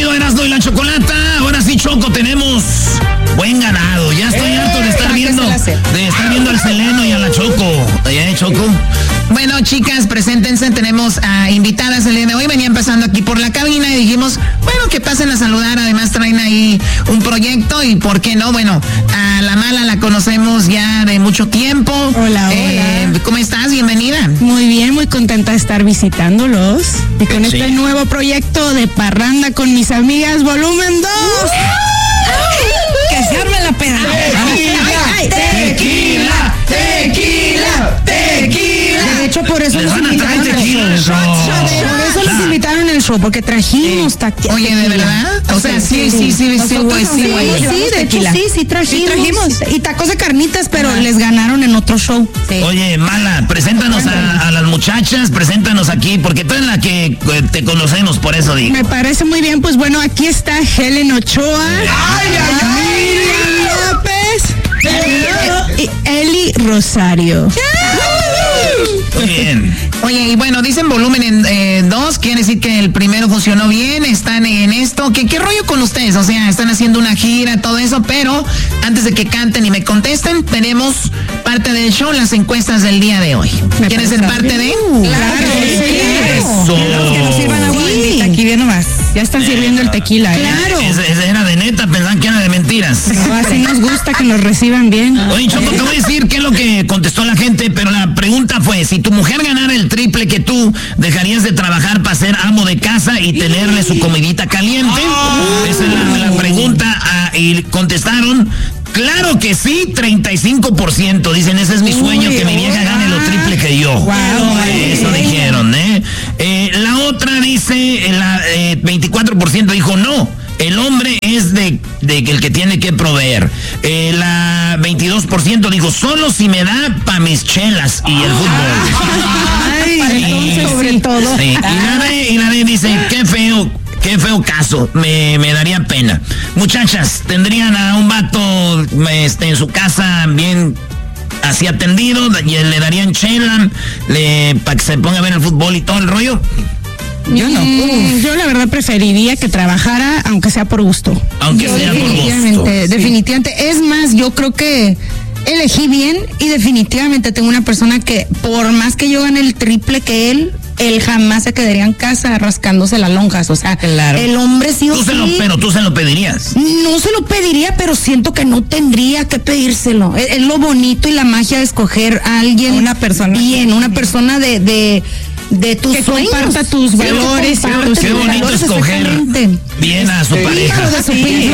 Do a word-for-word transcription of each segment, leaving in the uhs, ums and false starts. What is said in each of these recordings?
chido, Erasmo y la Chocolata. Ahora sí, Choco, tenemos buen ganado. Ya estoy harto de estar viendo, de estar viendo al Seleno y a la Choco. ¿Ya, Choco? Bueno, chicas, preséntense. Tenemos a invitadas el día de hoy. Venían pasando aquí por la cabina y dijimos, bueno, que pasen a saludar. Además traen ahí un proyecto y ¿por qué no? Bueno, a la Mala la conocemos ya de mucho tiempo. Hola, eh, hola. ¿Cómo estás? Bienvenida. Muy bien, muy contenta de estar visitándolos. Y con Sí. este nuevo proyecto de Parranda con mis amigas, volumen dos. Que se arme la peda. Tequila, tequila, tequila. De hecho, por eso Les los van a traer invitaron al tequila, show. eso. Por eso los invitaron al show, porque trajimos tequila. Oye, ¿de verdad? O sea, sí, sí, sí, sí, güey, sí, güey. Sí, de hecho, sí, sí trajimos. trajimos. Y tacos de carnitas, pero les ganaron en otro show. Oye, Mala, preséntanos a, a las muchachas, preséntanos aquí, porque tú eres la que eh, te conocemos, por eso digo. Me parece muy bien, pues bueno, aquí está Helen Ochoa, Miriam López y Eli Rosario. Muy bien. Oye, y bueno, dicen volumen en eh, dos, quiere decir que el primero funcionó bien, están en esto. ¿Qué, ¿Qué rollo con ustedes? O sea, están haciendo una gira, todo eso, pero antes de que canten y me contesten, tenemos parte del show, las encuestas del día de hoy. Me ¿Quieres ser parece parte de? bien. Claro, sí. Eso. Que nos sirvan agua Sí. bendita, aquí bien nomás. Ya están sirviendo el tequila, ¿eh? Claro. Esa, esa era de neta, pensaban que era de mentiras. No, así nos gusta que nos reciban bien. Oye, Choco, te voy a decir qué es lo que contestó la gente, pero la pregunta fue, si tu mujer ganara el triple que tú, ¿dejarías de trabajar para ser amo de casa y tenerle su comidita caliente? Esa es la, la pregunta, ah, y contestaron, claro que sí, treinta y cinco por ciento. Dicen, ese es mi sueño, Uy, que mi vieja gane lo triple que yo. Guau, Eso vale. dijeron, ¿eh? Eh, La otra dice, la, eh, veinticuatro por ciento dijo no. El hombre es de, de el que tiene que proveer. Eh, la veintidós por ciento dijo, solo si me da pa' mis chelas y el fútbol. Ay, entonces, sobre todo. Sí. Y la D, y la D dice, qué feo, qué feo caso, me, me daría pena. Muchachas, ¿tendrían a un vato este, en su casa bien así atendido, y le darían chela le, para que se ponga a ver el fútbol y todo el rollo? Yo no. Yo la verdad preferiría que trabajara, aunque sea por gusto. Aunque Yo sea por gusto. definitivamente, Sí. definitivamente. Es más, yo creo que elegí bien y definitivamente tengo una persona que, por más que yo gane el triple que él, él jamás se quedaría en casa rascándose las lonjas. O sea, Claro. el hombre sí o Tú se sí. lo, pero tú se lo pedirías. No se lo pediría, pero siento que no tendría que pedírselo. Es, es lo bonito y la magia de escoger a alguien. Una persona. Bien, una persona de, de, de tus Que sueños. comparta tus Que valores, comparta tus tus Qué bonito valores, escoger exactamente. bien a su pareja. Hijo de su pinche-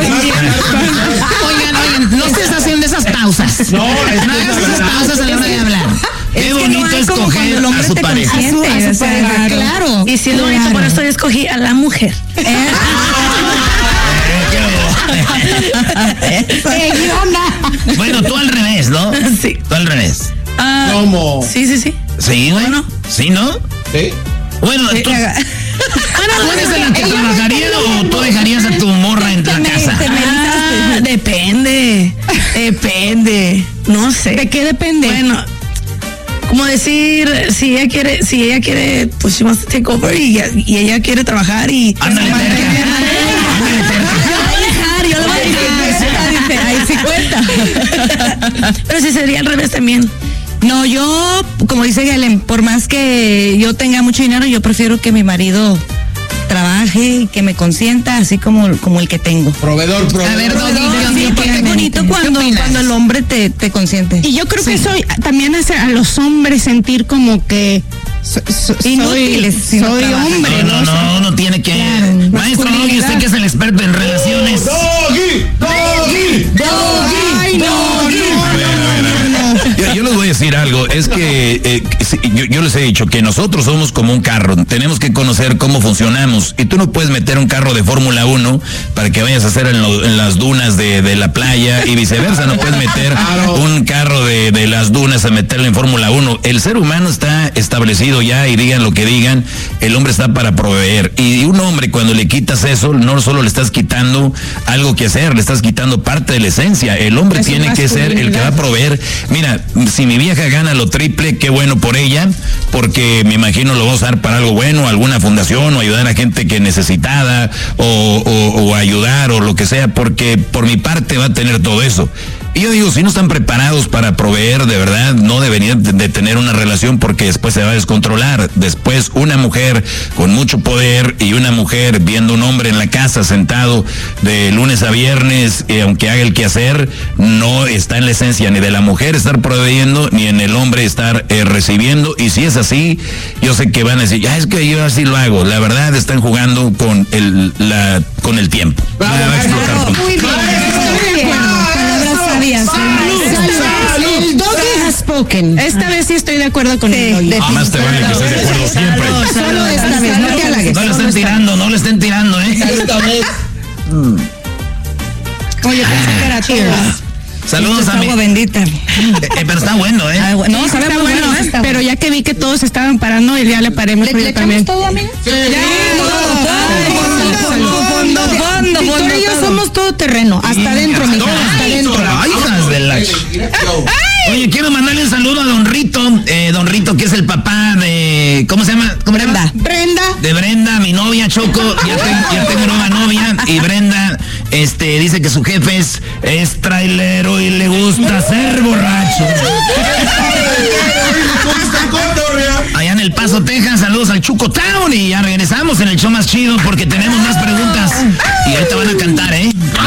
Oigan, oigan, no estés haciendo esas pausas. No, hagas esas pausas a la hora de hablar. Qué Es que no bonito hay como cuando escoger el hombre a su te pareja. consiente, a su pareja, claro. Y si es bonito, Claro. por eso yo escogí a la mujer. Bueno, tú al revés, ¿no? Sí. Tú al revés. Ah, ¿Cómo? Sí, sí, sí. Sí, güey. Bueno. Sí, ¿no? ¿Sí? Bueno, tú, ¿tú eres de la que trabajaría o tú dejarías a tu morra en la casa? Ah, depende. Depende. No sé. ¿De qué depende? Bueno, como decir, si ella quiere, si ella quiere, pues she wants to take over y, y ella quiere trabajar y Ándale, Ándale, terca. terca. Yo le voy a dejar, ahí sí cuenta. Pero si sería al revés también. No, yo, como dice Helen, por más que yo tenga mucho dinero, yo prefiero que mi marido trabaje y que me consienta, así como, como el que tengo. Proveedor, proveedor. A ver, Doggy, Sí, Doggy, porque es bonito ¿qué cuando, opinas? cuando el hombre te, te consiente. Y yo creo que eso también hace a los hombres sentir como que so- so- soy, Inútiles, si no soy trabajan. hombre, No, no, no, uno tiene que... Maestro Doggy, usted que es el experto en relaciones. Doggy, Doggy, Doggy. Ay, no, no, Yo, yo les voy a decir algo, es que eh, sí, yo, yo les he dicho que nosotros somos como un carro, tenemos que conocer cómo funcionamos y tú no puedes meter un carro de Fórmula uno para que vayas a hacer en, lo- en las dunas de, de la playa y viceversa, no puedes meter un carro de, de las dunas a meterlo en Fórmula uno. El ser humano está establecido ya y digan lo que digan, el hombre está para proveer y un hombre cuando le quitas eso, no solo le estás quitando algo que hacer, le estás quitando parte de la esencia, el hombre Es tiene que ser el que va a proveer. Mira, si mi vieja gana lo triple, qué bueno por ella, porque me imagino lo va a usar para algo bueno, alguna fundación o ayudar a gente que necesitada o, o, o ayudar o lo que sea, porque por mi parte va a tener todo eso. Y yo digo, si no están preparados para proveer, de verdad, no deberían de tener una relación porque después se va a descontrolar. Después, una mujer con mucho poder y una mujer viendo un hombre en la casa sentado de lunes a viernes, eh, aunque haga el quehacer, no está en la esencia ni de la mujer estar proveyendo, ni en el hombre estar eh, recibiendo. Y si es así, yo sé que van a decir, ya es que yo así lo hago. La verdad, están jugando con el, la, con el tiempo. Bravo, la va a explotar bravo, pronto. muy bien. El doggy has spoken. Esta vez sí estoy de acuerdo con él. Además te vale que estés de acuerdo siempre. Solo esta vez, no te halagues. No le estén tirando, no le estén tirando, ¿eh? Esta vez. Oye, pensé que era todos. Saludos Esto a es mi... agua bendita. Eh, eh, pero está bueno, ¿eh? Ah, bueno, no, sabe Está muy bueno, bueno, ¿eh? pero ya que vi que todos estaban parando y ya le paré ¿Le, mejor le yo echamos también. todo, amigo? Sí. Fondo, fondo, fondo, Victoria y yo somos todo terreno. Hasta adentro, mija. Hasta adentro. Ay, hijas de la... Oye, quiero mandarle un saludo a Don Rito, eh, Don Rito, que es el papá de... ¿Cómo se llama? ¿Cómo se llama? Brenda. De Brenda, mi novia, Choco. Ya, te- ya tengo nueva novia. Y Brenda este, dice que su jefe es, es trailero y le gusta ser borracho. Allá en El Paso, Texas, saludos al Chuco Town. Y ya regresamos en el show más chido porque tenemos más preguntas. Y ahorita van a cantar, ¿eh?